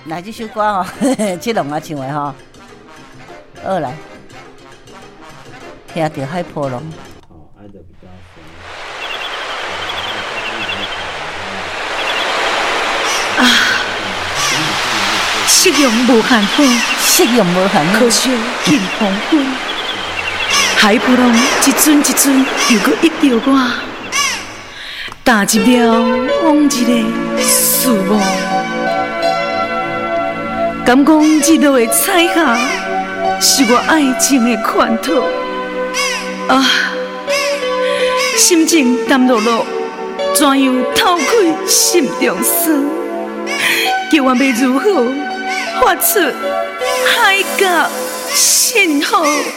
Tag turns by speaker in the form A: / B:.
A: 来这首歌哦，这龙啊唱的吼，二来，听到海波浪。
B: 哦，爱的比较深。
C: 啊，夕阳无限好，
A: 夕阳无限好，
C: 可惜近黄昏。海波浪一阵一阵又搁一着我，踏入了往日的事物。敢讲日落的彩霞是我爱情的源头啊，心情淡落落，怎样透开心中酸？叫我要如何发出海角信号？